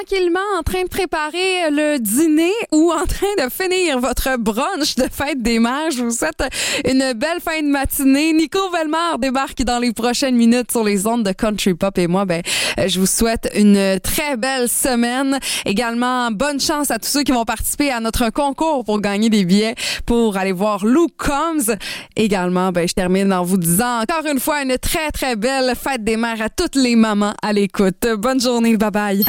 tranquillement en train de préparer le dîner ou en train de finir votre brunch de fête des mères, je vous souhaite une belle fin de matinée. Nico Bellemare débarque dans les prochaines minutes sur les ondes de Country Pop et moi, je vous souhaite une très belle semaine. Également, bonne chance à tous ceux qui vont participer à notre concours pour gagner des billets pour aller voir Luke Combs. Également, je termine en vous disant encore une fois une très, très belle fête des mères à toutes les mamans à l'écoute. Bonne journée, bye bye.